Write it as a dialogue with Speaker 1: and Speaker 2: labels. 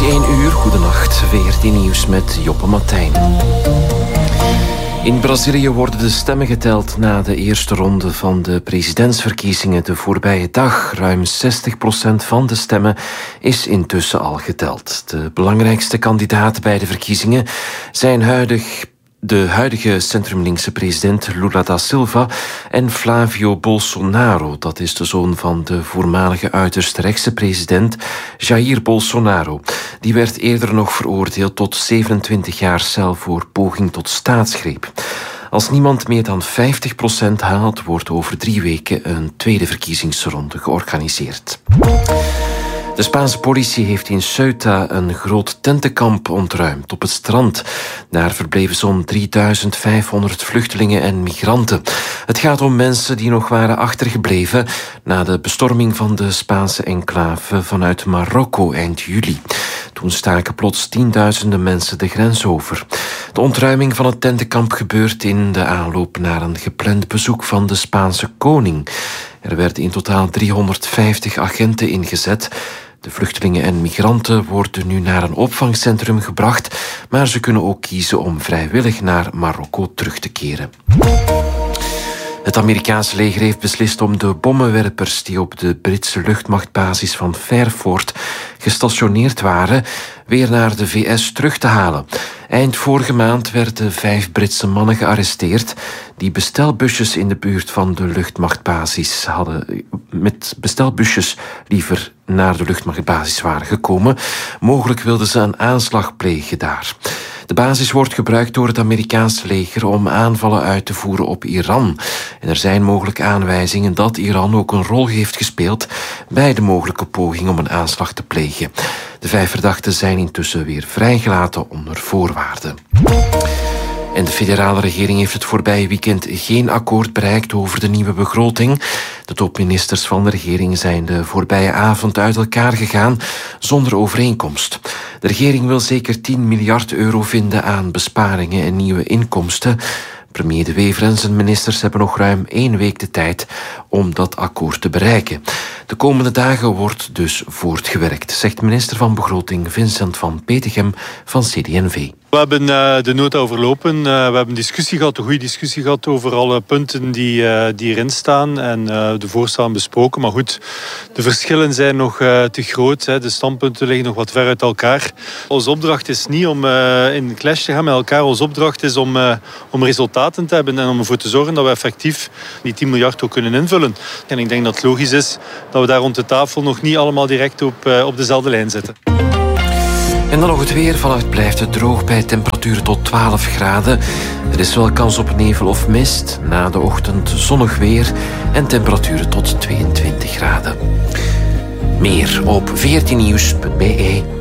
Speaker 1: is 1 uur. Goedenacht, VRT Nieuws met Joppe Martijn. In Brazilië worden de stemmen geteld na de eerste ronde van de presidentsverkiezingen de voorbije dag. Ruim 60% van de stemmen is intussen al geteld. De belangrijkste kandidaten bij de verkiezingen zijn de huidige centrumlinkse president Lula da Silva en Flávio Bolsonaro. Dat is de zoon van de voormalige uiterst rechtse president Jair Bolsonaro. Die werd eerder nog veroordeeld tot 27 jaar cel voor poging tot staatsgreep. Als niemand meer dan 50% haalt, wordt over 3 weken een tweede verkiezingsronde georganiseerd. De Spaanse politie heeft in Ceuta een groot tentenkamp ontruimd op het strand. Daar verbleven zo'n 3500 vluchtelingen en migranten. Het gaat om mensen die nog waren achtergebleven na de bestorming van de Spaanse enclave vanuit Marokko eind juli. Toen staken plots tienduizenden mensen de grens over. De ontruiming van het tentenkamp gebeurt in de aanloop naar een gepland bezoek van de Spaanse koning. Er werden in totaal 350 agenten ingezet. De vluchtelingen en migranten worden nu naar een opvangcentrum gebracht, maar ze kunnen ook kiezen om vrijwillig naar Marokko terug te keren. Het Amerikaanse leger heeft beslist om de bommenwerpers die op de Britse luchtmachtbasis van Fairford gestationeerd waren, weer naar de VS terug te halen. Eind vorige maand werden 5 Britse mannen gearresteerd die bestelbusjes in de buurt van de luchtmachtbasis hadden, met bestelbusjes liever naar de luchtmachtbasis waren gekomen. Mogelijk wilden ze een aanslag plegen daar. De basis wordt gebruikt door het Amerikaanse leger om aanvallen uit te voeren op Iran. En er zijn mogelijk aanwijzingen dat Iran ook een rol heeft gespeeld bij de mogelijke poging om een aanslag te plegen. De 5 verdachten zijn intussen weer vrijgelaten onder voorwaarden. En de federale regering heeft het voorbije weekend geen akkoord bereikt over de nieuwe begroting. De topministers van de regering zijn de voorbije avond uit elkaar gegaan zonder overeenkomst. De regering wil zeker 10 miljard euro vinden aan besparingen en nieuwe inkomsten. Premier De Wever en zijn ministers hebben nog ruim 1 week de tijd om dat akkoord te bereiken. De komende dagen wordt dus voortgewerkt, zegt minister van Begroting Vincent van Petegem van CD&V.
Speaker 2: We hebben de nota overlopen. We hebben een goede discussie gehad over alle punten die erin staan en de voorstellen besproken. Maar goed, de verschillen zijn nog te groot. De standpunten liggen nog wat ver uit elkaar. Onze opdracht is niet om in clash te gaan met elkaar. Onze opdracht is om resultaten te hebben en om ervoor te zorgen dat we effectief die 10 miljard ook kunnen invullen. En ik denk dat het logisch is dat we daar rond de tafel nog niet allemaal direct op dezelfde lijn zitten.
Speaker 1: En dan nog het weer. Vannacht blijft het droog bij temperaturen tot 12 graden. Er is wel kans op nevel of mist. Na de ochtend zonnig weer en temperaturen tot 22 graden. Meer op vrtnieuws.be.